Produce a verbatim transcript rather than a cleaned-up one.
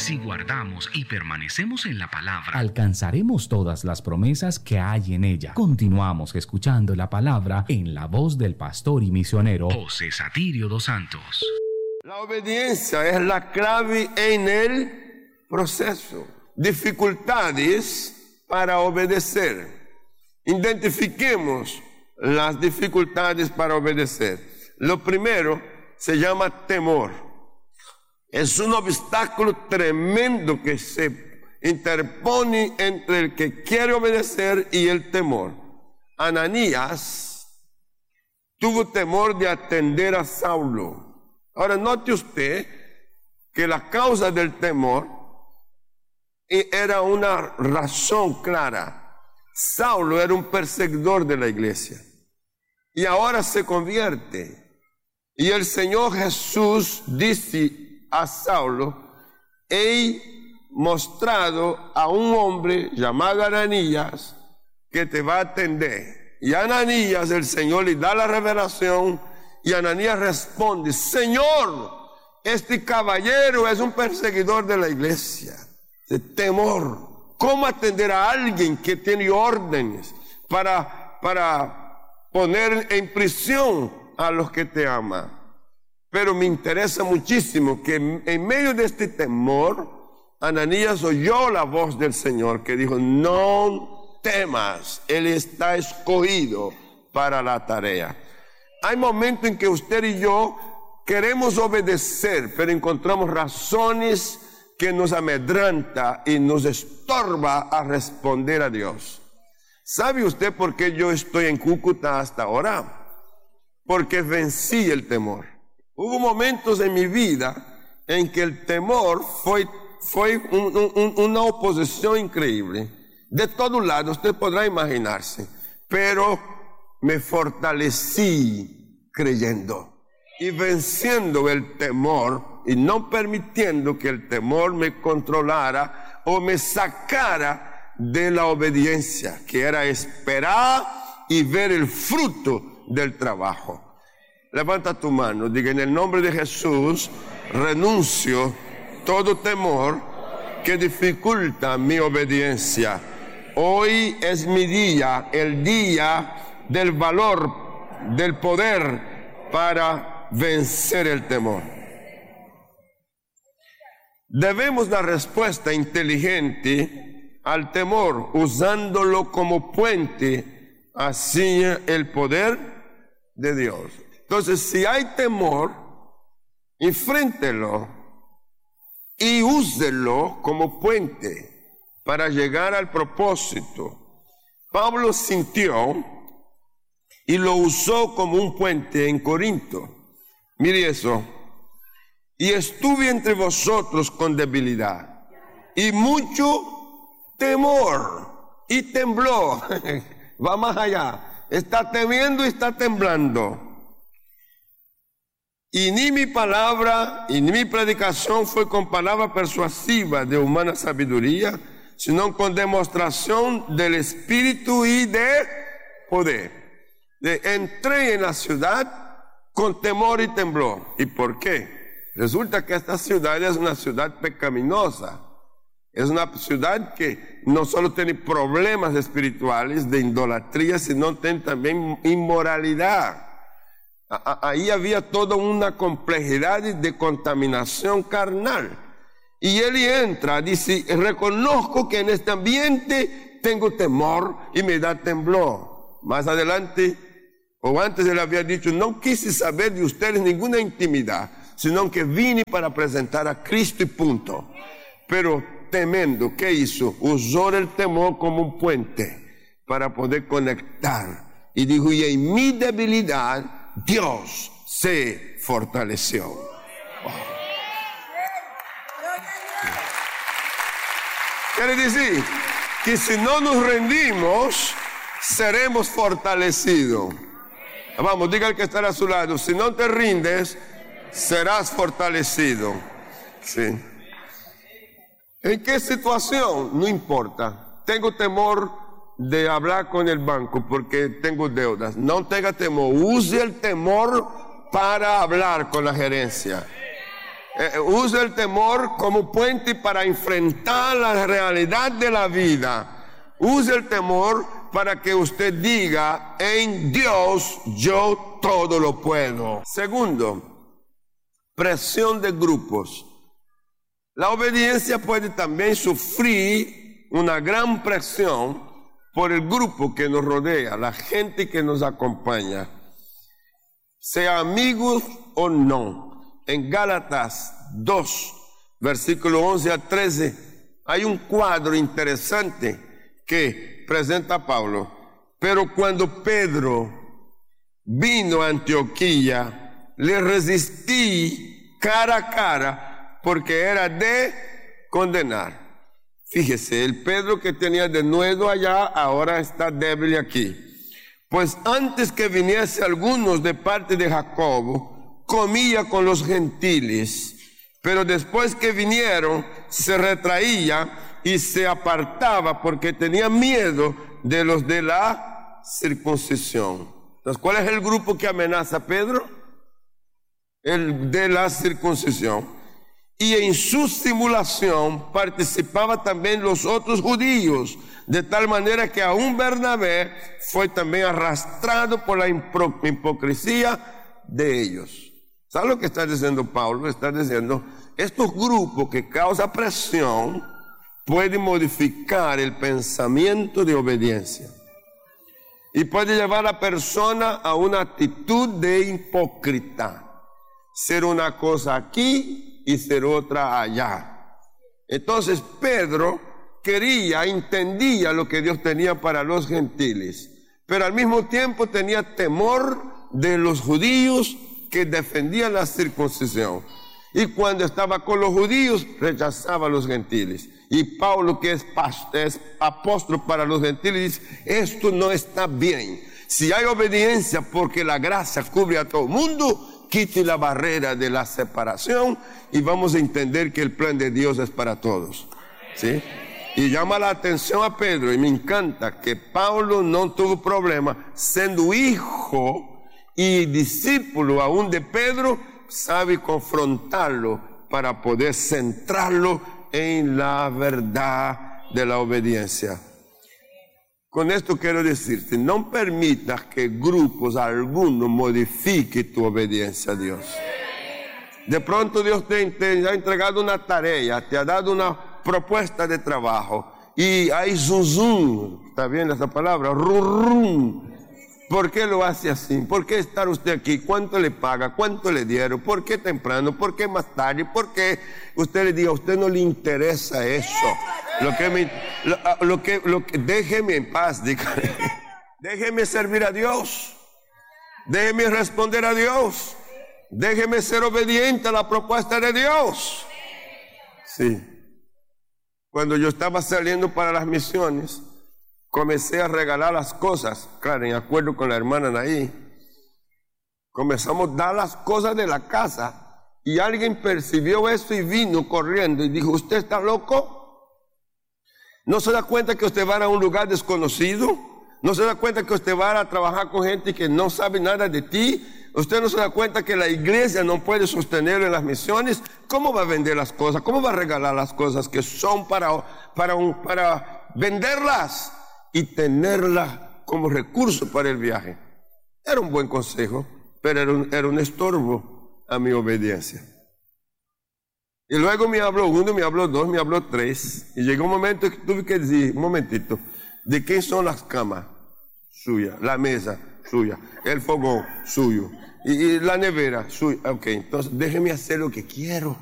Si guardamos y permanecemos en la palabra, alcanzaremos todas las promesas que hay en ella. Continuamos escuchando la palabra en la voz del pastor y misionero José Satirio dos Santos. La obediencia es la clave en el proceso. Dificultades para obedecer. Identifiquemos las dificultades para obedecer. Lo primero se llama temor. Es un obstáculo tremendo que se interpone entre el que quiere obedecer y el temor. Ananías tuvo temor de atender a Saulo. Ahora note usted que la causa del temor era una razón clara. Saulo era un perseguidor de la iglesia y ahora se convierte. Y el Señor Jesús dice a Saulo: he mostrado a un hombre llamado Ananías que te va a atender. Y a Ananías el Señor le da la revelación y Ananías responde: Señor, este caballero es un perseguidor de la iglesia. De temor. ¿Cómo atender a alguien que tiene órdenes para, para poner en prisión a los que te aman? Pero me interesa muchísimo que en medio de este temor, Ananías oyó la voz del Señor que dijo: no temas, Él está escogido para la tarea. Hay momentos en que usted y yo queremos obedecer, pero encontramos razones que nos amedranta y nos estorba a responder a Dios. ¿Sabe usted por qué yo estoy en Cúcuta hasta ahora? Porque vencí el temor. Hubo momentos en mi vida en que el temor fue, fue un, un, una oposición increíble. De todos lados, usted podrá imaginarse. Pero me fortalecí creyendo y venciendo el temor y no permitiendo que el temor me controlara o me sacara de la obediencia, que era esperar y ver el fruto del trabajo. Levanta tu mano, diga: en el nombre de Jesús, renuncio todo temor que dificulta mi obediencia. Hoy es mi día, el día del valor, del poder para vencer el temor. Debemos dar respuesta inteligente al temor, usándolo como puente hacia el poder de Dios. Entonces, si hay temor, enfréntelo y úselo como puente para llegar al propósito. Pablo sintió y lo usó como un puente en Corinto. Mire eso. Y estuve entre vosotros con debilidad y mucho temor, y tembló. Va más allá. Está temiendo y está temblando. Y ni mi palabra y ni mi predicación fue con palabra persuasiva de humana sabiduría, sino con demostración del Espíritu y de poder. De, entré en la ciudad con temor y temblor. ¿Y por qué? Resulta que esta ciudad es una ciudad pecaminosa. Es una ciudad que no solo tiene problemas espirituales de idolatría, sino tiene también inmoralidad. Ahí había toda una complejidad de contaminación carnal. Y él entra, dice: reconozco que en este ambiente tengo temor y me da temblor. Más adelante, o antes él había dicho: no quise saber de ustedes ninguna intimidad, sino que vine para presentar a Cristo y punto. Pero temendo, ¿qué hizo? Usó el temor como un puente para poder conectar. Y dijo: y en mi debilidad Dios se fortaleció. Oh. Quiere decir que si no nos rendimos, seremos fortalecidos. Vamos, diga al que está a su lado: si no te rindes, serás fortalecido. Sí. ¿En qué situación? No importa. Tengo temor de hablar con el banco porque tengo deudas. No tenga temor. Use el temor para hablar con la gerencia. Eh, use el temor como puente para enfrentar la realidad de la vida. Use el temor para que usted diga, en Dios yo todo lo puedo. Segundo, presión de grupos. La obediencia puede también sufrir una gran presión por el grupo que nos rodea, la gente que nos acompaña, sea amigos o no. En Gálatas dos, versículo once a trece, hay un cuadro interesante que presenta Pablo. Pero cuando Pedro vino a Antioquía, le resistí cara a cara porque era de condenar. Fíjese, el Pedro que tenía denuedo allá, ahora está débil aquí. Pues antes que viniese algunos de parte de Jacobo, comía con los gentiles, pero después que vinieron, se retraía y se apartaba porque tenía miedo de los de la circuncisión. Entonces, ¿cuál es el grupo que amenaza a Pedro? El de la circuncisión. Y en su simulación participaban también los otros judíos, de tal manera que aún Bernabé fue también arrastrado por la hipocresía de ellos. ¿Sabe lo que está diciendo Pablo? Está diciendo, estos grupos que causan presión pueden modificar el pensamiento de obediencia y puede llevar a la persona a una actitud de hipócrita, ser una cosa aquí y ser otra allá. Entonces Pedro quería, entendía lo que Dios tenía para los gentiles, pero al mismo tiempo tenía temor de los judíos que defendían la circuncisión. Y cuando estaba con los judíos, rechazaba a los gentiles. Y Pablo, que es, es apóstol para los gentiles, dice, esto no está bien. Si hay obediencia porque la gracia cubre a todo el mundo, quite la barrera de la separación y vamos a entender que el plan de Dios es para todos. ¿Sí? Y llama la atención a Pedro, y me encanta que Pablo no tuvo problema, siendo hijo y discípulo aún de Pedro, sabe confrontarlo para poder centrarlo en la verdad de la obediencia. Con esto quiero decirte, no permitas que grupos algunos modifiquen tu obediencia a Dios. De pronto Dios te, te ha entregado una tarea, te ha dado una propuesta de trabajo y hay zum zum, ¿está bien esa palabra? Rum rum. ¿Por qué lo hace así? ¿Por qué estar usted aquí? ¿Cuánto le paga? ¿Cuánto le dieron? ¿Por qué temprano? ¿Por qué más tarde? ¿Por qué usted le diga a usted no le interesa eso? Lo que me, lo, lo que, lo que, déjeme en paz, dígame. Déjeme servir a Dios. Déjeme responder a Dios. Déjeme ser obediente a la propuesta de Dios. Sí. Cuando yo estaba saliendo para las misiones, comencé a regalar las cosas, claro, en acuerdo con la hermana Naí. Comenzamos a dar las cosas de la casa y alguien percibió eso y vino corriendo y dijo, ¿usted está loco? ¿No se da cuenta que usted va a un lugar desconocido? ¿No se da cuenta que usted va a trabajar con gente que no sabe nada de ti? ¿Usted no se da cuenta que la iglesia no puede sostenerlo en las misiones? ¿Cómo va a vender las cosas? ¿Cómo va a regalar las cosas que son para, para, un, para venderlas y tenerlas como recurso para el viaje? Era un buen consejo, pero era un, era un estorbo a mi obediencia. Y luego me habló uno, me habló dos, me habló tres. Y llegó un momento que tuve que decir, un momentito, ¿de qué son las camas? Suya. La mesa, suya. El fogón, suyo. Y, y la nevera, suya. Ok, entonces déjeme hacer lo que quiero.